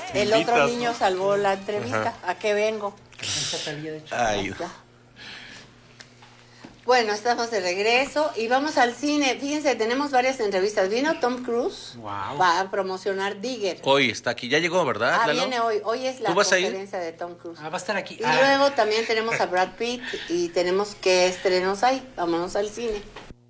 El otro niño salvó la entrevista. ¿A qué vengo? Ay. Bueno, estamos de regreso y vamos al cine. Fíjense, tenemos varias entrevistas. Vino Tom Cruise. Wow. Va a promocionar Digger. Hoy está aquí. Ya llegó, ¿verdad, Lalo? Viene hoy. Hoy es la ¿Tú vas a ir? conferencia de Tom Cruise. Va a estar aquí. Y luego también tenemos a Brad Pitt y tenemos qué estrenos hay. Vámonos al cine.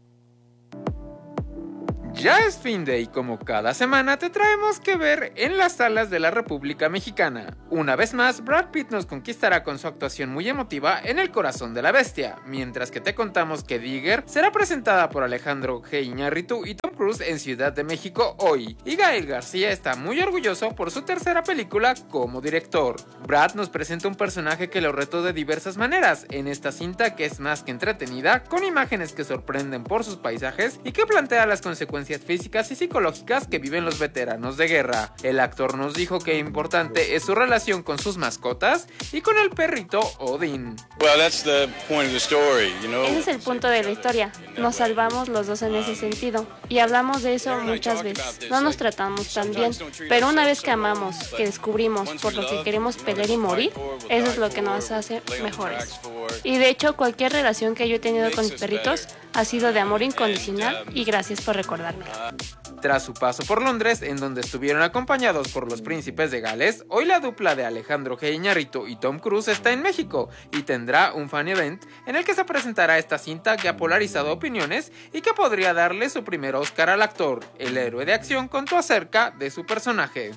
Ya es fin de y como cada semana te traemos que ver en las salas de la República Mexicana. Una vez más, Brad Pitt nos conquistará con su actuación muy emotiva en El Corazón de la Bestia, mientras que te contamos que Digger será presentada por Alejandro G. Iñárritu y Tom Cruise en Ciudad de México hoy. Y Gael García está muy orgulloso por su tercera película como director. Brad nos presenta un personaje que lo retó de diversas maneras en esta cinta que es más que entretenida, con imágenes que sorprenden por sus paisajes y que plantea las consecuencias físicas y psicológicas que viven los veteranos de guerra. El actor nos dijo que importante es su relación con sus mascotas y con el perrito Odin. Ese es el punto de la historia. Nos salvamos los dos en ese sentido. Y hablamos de eso muchas veces. No nos tratamos tan bien. Pero una vez que amamos, que descubrimos por lo que queremos pelear y morir, eso es lo que nos hace mejores. Y de hecho, cualquier relación que yo he tenido con mis perritos ha sido de amor incondicional y gracias por recordarme. Tras su paso por Londres, en donde estuvieron acompañados por los príncipes de Gales, hoy la dupla de Alejandro G. Iñárritu y Tom Cruise está en México y tendrá un fan event en el que se presentará esta cinta que ha polarizado opiniones y que podría darle su primer Oscar al actor. El héroe de acción contó acerca de su personaje.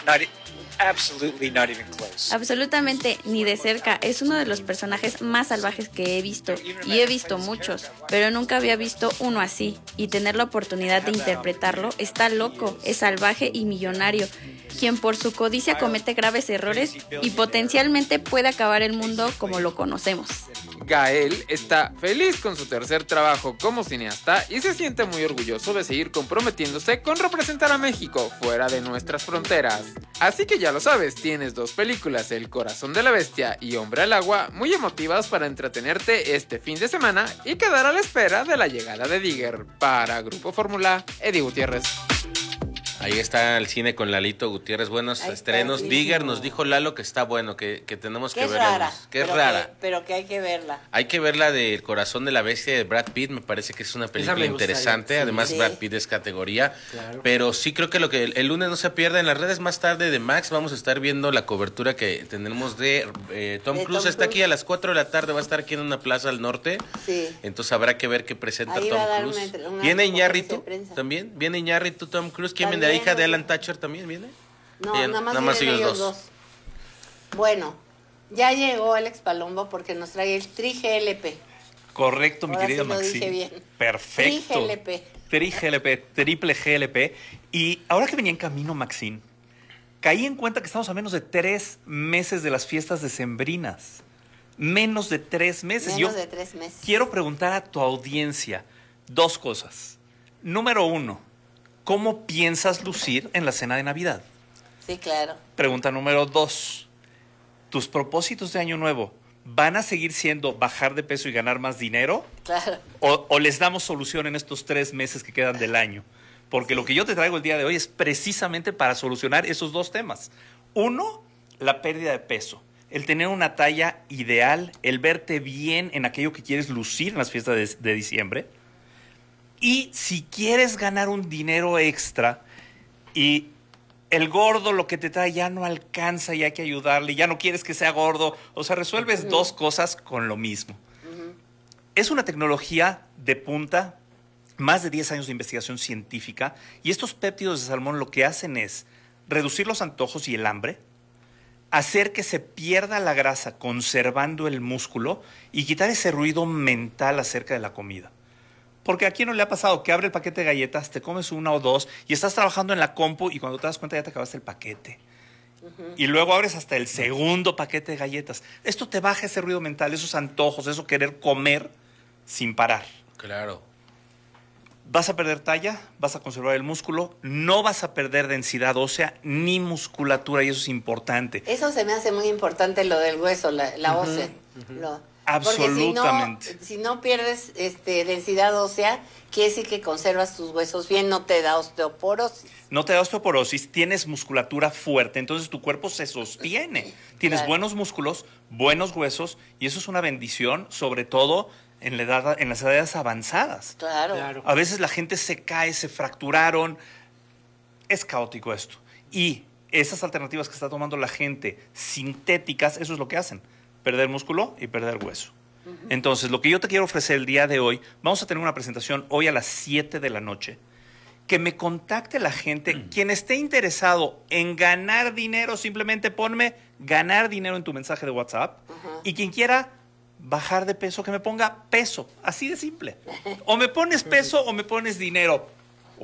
Absolutamente ni de cerca. Es uno de los personajes más salvajes que he visto, y he visto muchos, pero nunca había visto uno así, y tener la oportunidad de interpretarlo está loco. Es salvaje y millonario, quien por su codicia comete graves errores y potencialmente puede acabar el mundo como lo conocemos. Gael está feliz con su tercer trabajo como cineasta y se siente muy orgulloso de seguir comprometiéndose con representar a México fuera de nuestras fronteras. Así que ya lo sabes, tienes dos películas, El Corazón de la Bestia y Hombre al Agua, muy emotivas para entretenerte este fin de semana y quedar a la espera de la llegada de Digger. Para Grupo Fórmula, Eddie Gutiérrez. Ahí está el cine con Lalito Gutiérrez, buenos estrenos. Digger nos dijo Lalo que está bueno, que tenemos que verla. Que es rara. Pero que hay que verla. Hay que verla de El Corazón de la Bestia de Brad Pitt, me parece que es una película interesante. Además, Brad Pitt es categoría. Claro. Pero sí creo que lo que el lunes no se pierda en las redes más tarde de Max, vamos a estar viendo la cobertura que tenemos de Tom Cruise. Está aquí a las 4 de la tarde, va a estar aquí en una plaza al norte. Sí. Entonces habrá que ver qué presenta ahí Tom Cruise. ¿Viene Iñárritu también? ¿Viene Iñárritu, Tom Cruise? ¿Quién viene? ¿La hija de Alan Thatcher también viene? No, nada más ellos dos. Bueno, ya llegó Alex Palombo porque nos trae el Tri-GLP. Correcto, mi querida Maxine. Maxine. Lo dije bien. Perfecto. Tri-GLP. Tri-GLP, triple GLP. Y ahora que venía en camino, Maxine, caí en cuenta que estamos a menos de 3 meses de las fiestas decembrinas. Menos de 3 meses. Menos de 3 meses. Quiero preguntar a tu audiencia 2 cosas. Número 1, ¿cómo piensas lucir en la cena de Navidad? Sí, claro. Pregunta número 2, ¿tus propósitos de Año Nuevo van a seguir siendo bajar de peso y ganar más dinero? Claro. ¿O les damos solución en estos 3 meses que quedan del año? Porque lo que yo te traigo el día de hoy es precisamente para solucionar esos 2 temas. 1, la pérdida de peso. El tener una talla ideal, el verte bien en aquello que quieres lucir en las fiestas de diciembre. Y si quieres ganar un dinero extra y el gordo lo que te trae ya no alcanza y hay que ayudarle, ya no quieres que sea gordo, o sea, resuelves 2 cosas con lo mismo. Es una tecnología de punta, más de 10 años de investigación científica, y estos péptidos de salmón lo que hacen es reducir los antojos y el hambre, hacer que se pierda la grasa conservando el músculo y quitar ese ruido mental acerca de la comida. Porque a quién no le ha pasado que abre el paquete de galletas, te comes 1 o 2 y estás trabajando en la compu y cuando te das cuenta ya te acabaste el paquete. Y luego abres hasta el segundo paquete de galletas. Esto te baja ese ruido mental, esos antojos, eso querer comer sin parar. Claro. Vas a perder talla, vas a conservar el músculo, no vas a perder densidad ósea ni musculatura y eso es importante. Eso se me hace muy importante, lo del hueso, la ósea. Absolutamente. Porque si no pierdes densidad ósea, quiere decir que conservas tus huesos bien, no te da osteoporosis. No te da osteoporosis, tienes musculatura fuerte, entonces tu cuerpo se sostiene. Tienes buenos músculos, buenos huesos, y eso es una bendición, sobre todo en las edades avanzadas. Claro. A veces la gente se cae, se fracturaron. Es caótico esto. Y esas alternativas que está tomando la gente, sintéticas, eso es lo que hacen. Perder músculo y perder hueso. Entonces, lo que yo te quiero ofrecer el día de hoy, vamos a tener una presentación hoy a las 7 de la noche. Que me contacte la gente, quien esté interesado en ganar dinero, simplemente ponme ganar dinero en tu mensaje de WhatsApp. Y quien quiera bajar de peso, que me ponga peso, así de simple. O me pones peso o me pones dinero.